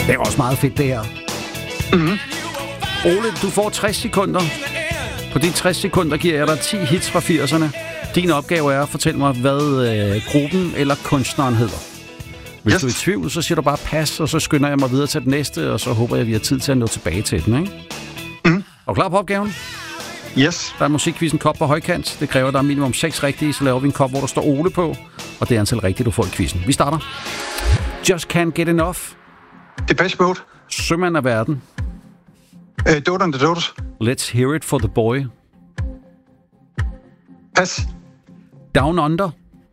Det er også meget fedt, det her. Mm-hmm. Ole, du får 60 sekunder. På de 60 sekunder giver jeg dig 10 hits fra 80'erne. Din opgave er at fortælle mig, hvad gruppen eller kunstneren hedder. Hvis du er i tvivl, så siger du bare pas, og så skynder jeg mig videre til den næste, og så håber jeg, at vi har tid til at nå tilbage til den, ikke? Mm. Er du klar på opgaven? Yes. Der er musikquizzen kop på højkant. Det kræver, der er minimum 6 rigtige, så laver vi en kop, hvor der står Ole på, og det er antal rigtige, du får i quizzen. Vi starter. Just Can't Get Enough. Depeche Mode. Sømand af verden. Dodo and the Dodos. Let's Hear It for the Boy. Pas. Down Under.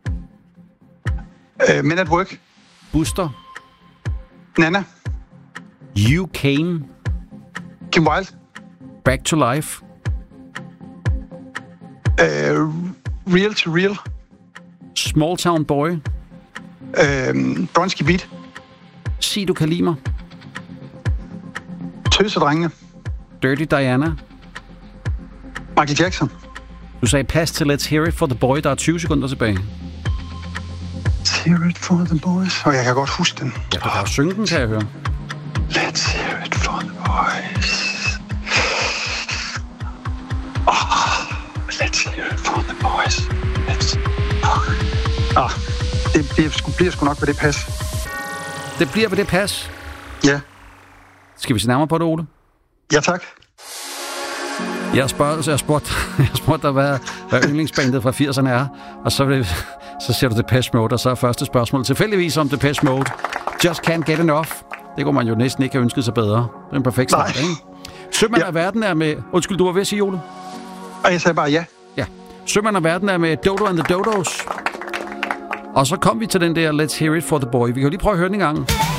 Men at Work. Buster. Nana. You Came. Kim Wilde. Back to Life. Real to Real. Small Town Boy. Bronski Beat. Sig du kan lide mig. Tøsedrengene. Dirty Diana. Michael Jackson. Du sagde pas til Let's Hear It for the Boy. Der er 20 sekunder tilbage. Let's Hear It for the Boys. Og jeg kan godt huske den. Ja, du kan jo synge den, kan jeg høre. Let's Hear It for the Boys. Let's Hear It for the Boys. Det bliver sgu nok ved det pas. Det bliver ved det pas. Ja. Skal vi se nærmere på det, Ole? Ja, tak. Jeg spurgte dig, hvad yndlingsbandet fra 80'erne er, og så siger du Depeche Mode, og så er første spørgsmål tilfældigvis om Depeche Mode. Just Can't Get Enough. Det kunne man jo næsten ikke have ønsket sig bedre. Det er en perfekt start, ikke? Sømand af verden er med... Undskyld, du var ved at sige, Ole? Og jeg sagde bare ja. Ja. Sømand af verden er med Dodo and the Dodos. Og så kom vi til den der Let's Hear It for the Boy. Vi kan jo lige prøve at høre den en gang.